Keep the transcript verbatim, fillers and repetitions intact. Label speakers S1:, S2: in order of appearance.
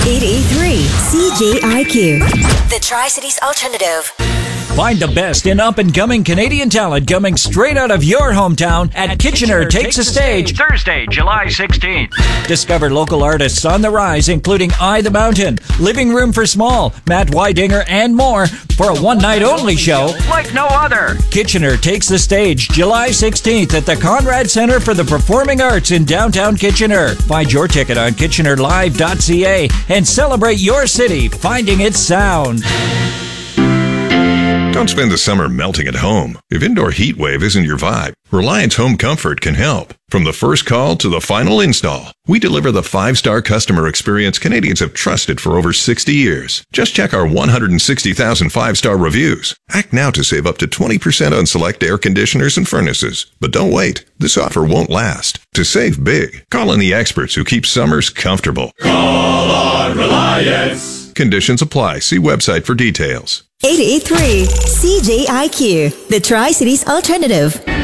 S1: eight eight three C J I Q.
S2: The Tri-Cities Alternative.
S3: Find the best in up-and-coming Canadian talent coming straight out of your hometown at, at Kitchener, Kitchener Takes a Stage, Thursday, July sixteenth. Discover local artists on the rise, including I the Mountain, Living Room for Small, Matt Weidinger, and more for a one-night-only show like no other. Kitchener Takes the Stage, July sixteenth at the Conrad Centre for the Performing Arts in downtown Kitchener. Find your ticket on kitchener live dot c a and celebrate your city finding its sound.
S4: Don't spend the summer melting at home. If indoor heat wave isn't your vibe, Reliance Home Comfort can help. From the first call to the final install, we deliver the five-star customer experience Canadians have trusted for over sixty years. Just check our one hundred sixty thousand five-star reviews. Act now to save up to twenty percent on select air conditioners and furnaces. But don't wait. This offer won't last. To save big, call on the experts who keep summers comfortable.
S5: Call on Reliance.
S4: Conditions apply. See website for details.
S1: eight eight three C J I Q, the Tri-Cities Alternative.